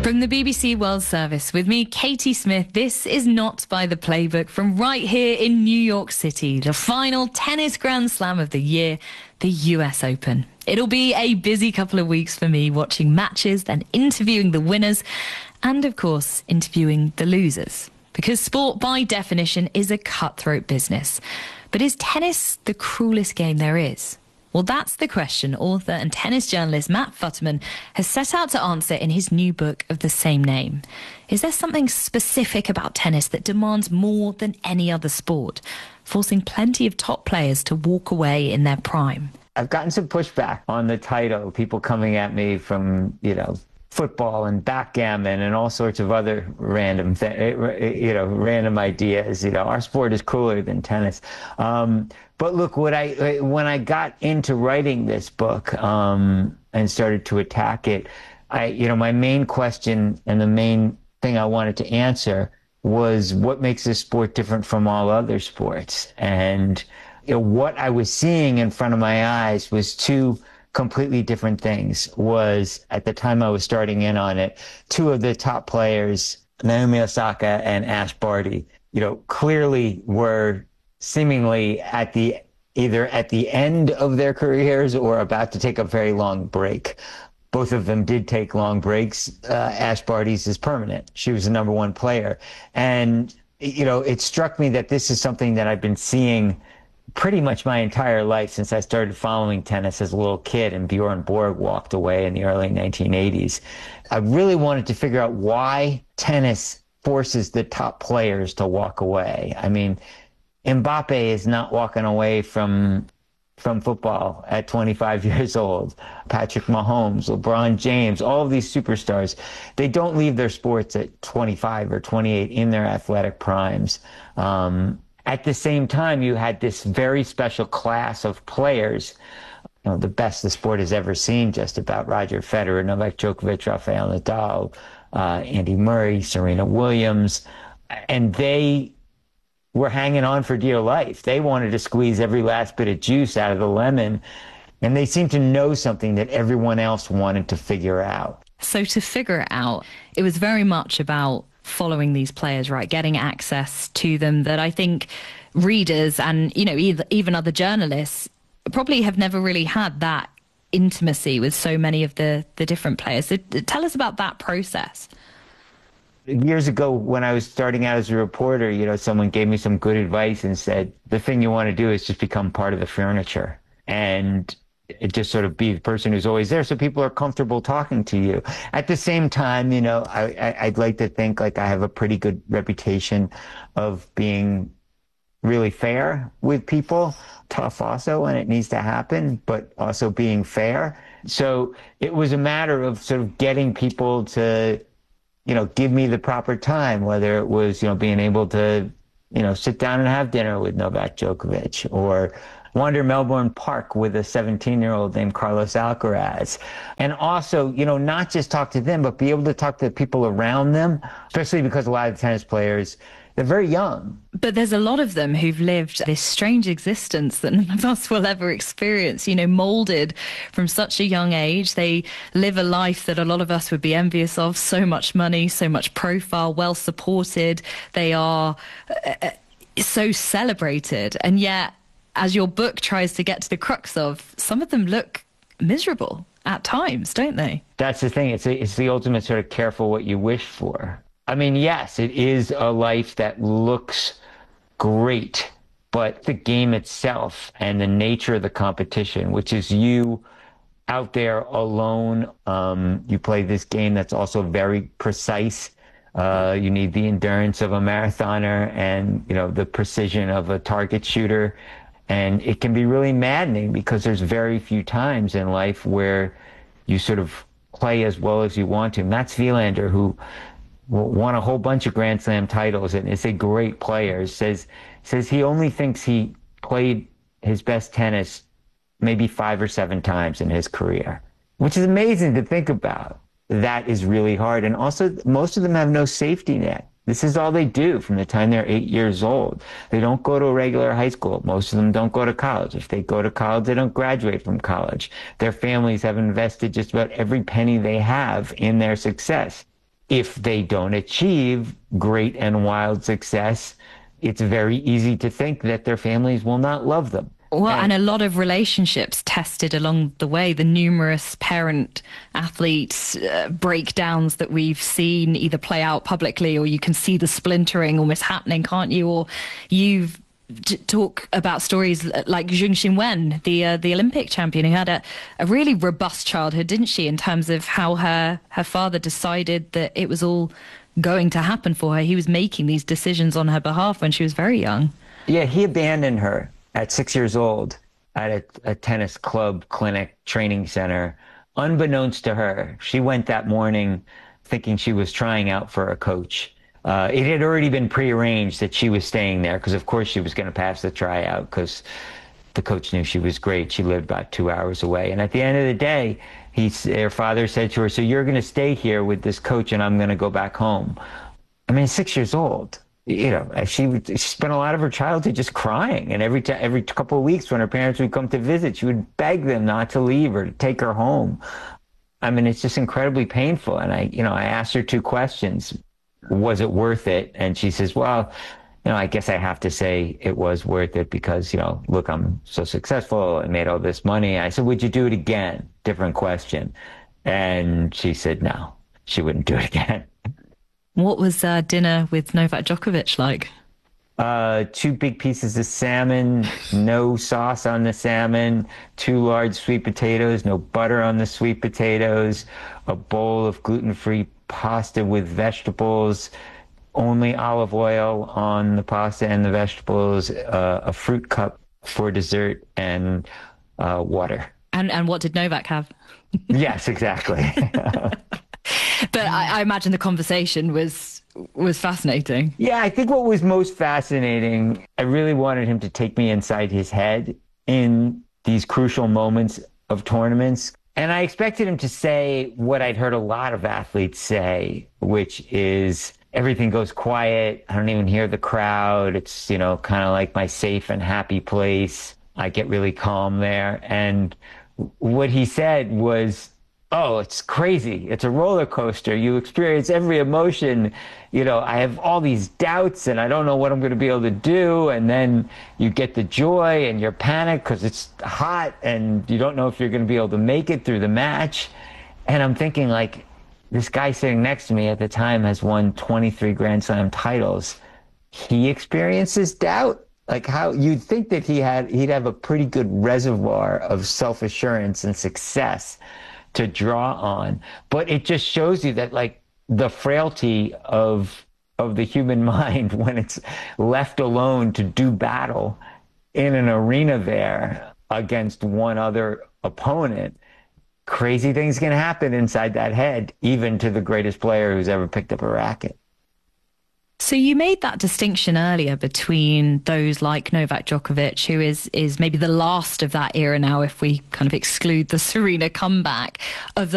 From the BBC World Service, with me, Katie Smith, this is Not by the Playbook from right here in New York City, the final tennis Grand Slam of the year, the US Open. It'll be a busy couple of weeks for me, watching matches, then interviewing the winners, and of course, interviewing the losers. Because sport, by definition, is a cutthroat business. But is tennis the cruelest game there is? Well, that's the question author and tennis journalist Matt Futterman has set out to answer in his new book of the same name. Is there something specific about tennis that demands more than any other sport, forcing plenty of top players to walk away in their prime? I've gotten some pushback on the title, people coming at me from, football and backgammon and all sorts of other random ideas. Our sport is cooler than tennis. But look, when I got into writing this book and started to attack it, my main question and the main thing I wanted to answer was what makes this sport different from all other sports. And what I was seeing in front of my eyes was two completely different things. Was, at the time I was starting in on it, two of the top players, Naomi Osaka and Ash Barty, clearly were seemingly either at the end of their careers or about to take a very long break. Both of them did take long breaks. Ash Barty's is permanent. She was the number one player. And, it struck me that this is something that I've been seeing pretty much my entire life since I started following tennis as a little kid and Bjorn Borg walked away in the early 1980s. I really wanted to figure out why tennis forces the top players to walk away. I mean, Mbappe is not walking away from football at 25 years old. Patrick Mahomes, LeBron James, all of these superstars, they don't leave their sports at 25 or 28 in their athletic primes. At the same time, you had this very special class of players, the best the sport has ever seen, just about: Roger Federer, Novak Djokovic, Rafael Nadal, Andy Murray, Serena Williams, and they were hanging on for dear life. They wanted to squeeze every last bit of juice out of the lemon, and they seemed to know something that everyone else wanted to figure out. So to figure it out, it was very much about following these players, right? Getting access to them, that I think readers and, even other journalists probably have never really had that intimacy with so many of the different players. So tell us about that process. Years ago, when I was starting out as a reporter, someone gave me some good advice and said, the thing you want to do is just become part of the furniture. And it just sort of be the person who's always there so people are comfortable talking to you. At the same time, I'd like to think like I have a pretty good reputation of being really fair with people, tough also when it needs to happen, but also being fair. So it was a matter of sort of getting people to, give me the proper time, whether it was, being able to, sit down and have dinner with Novak Djokovic, or wander Melbourne Park with a 17-year-old named Carlos Alcaraz. And also, not just talk to them, but be able to talk to the people around them, especially because a lot of tennis players, they're very young. But there's a lot of them who've lived this strange existence that none of us will ever experience, molded from such a young age. They live a life that a lot of us would be envious of. So much money, so much profile, well supported. They are so celebrated. And yet, as your book tries to get to the crux of, some of them look miserable at times, don't they? That's the thing. It's the ultimate sort of careful what you wish for. I mean, yes, it is a life that looks great, but the game itself and the nature of the competition, which is you out there alone, you play this game that's also very precise. You need the endurance of a marathoner and, the precision of a target shooter. And it can be really maddening because there's very few times in life where you sort of play as well as you want to. Mats Wilander, who won a whole bunch of Grand Slam titles and is a great player, says he only thinks he played his best tennis maybe 5 or 7 times in his career, which is amazing to think about. That is really hard. And also, most of them have no safety net. This is all they do from the time they're 8 years old. They don't go to a regular high school. Most of them don't go to college. If they go to college, they don't graduate from college. Their families have invested just about every penny they have in their success. if they don't achieve great and wild success, it's very easy to think that their families will not love them. Well, and a lot of relationships tested along the way. The numerous parent-athlete breakdowns that we've seen either play out publicly, or you can see the splintering almost happening, can't you? Or you've talk about stories like Zheng Xinwen, the Olympic champion, who had a really robust childhood, didn't she, in terms of how her father decided that it was all going to happen for her. He was making these decisions on her behalf when she was very young. Yeah, he abandoned her at 6 years old at a tennis club, clinic, training center, unbeknownst to her. She went that morning thinking she was trying out for a coach. It had already been prearranged that she was staying there because, of course, she was going to pass the tryout because the coach knew she was great. She lived about 2 hours away. And at the end of the day, her father said to her, so you're going to stay here with this coach and I'm going to go back home. I mean, 6 years old. You know, she spent a lot of her childhood just crying. And every couple of weeks when her parents would come to visit, she would beg them not to leave or to take her home. I mean, it's just incredibly painful. And I asked her two questions. Was it worth it? And she says, well, I guess I have to say it was worth it because, look, I'm so successful. I made all this money. I said, would you do it again? Different question. And she said, no, she wouldn't do it again. What was dinner with Novak Djokovic like? 2 big pieces of salmon, no sauce on the salmon, 2 large sweet potatoes, no butter on the sweet potatoes, a bowl of gluten-free pasta with vegetables, only olive oil on the pasta and the vegetables, a fruit cup for dessert, and water. And what did Novak have? Yes, exactly. But I imagine the conversation was fascinating. Yeah, I think what was most fascinating, I really wanted him to take me inside his head in these crucial moments of tournaments. And I expected him to say what I'd heard a lot of athletes say, which is everything goes quiet. I don't even hear the crowd. It's, kind of like my safe and happy place. I get really calm there. And what he said was, oh, it's crazy. It's a roller coaster. You experience every emotion. I have all these doubts and I don't know what I'm going to be able to do. And then you get the joy and you're panicked because it's hot and you don't know if you're going to be able to make it through the match. And I'm thinking, like, this guy sitting next to me at the time has won 23 Grand Slam titles. He experiences doubt. Like, how you'd think that he'd have a pretty good reservoir of self-assurance and success to draw on. But it just shows you that, like, the frailty of the human mind when it's left alone to do battle in an arena there against one other opponent. Crazy things can happen inside that head, even to the greatest player who's ever picked up a racket. So you made that distinction earlier between those like Novak Djokovic, who is maybe the last of that era now, if we kind of exclude the Serena comeback, of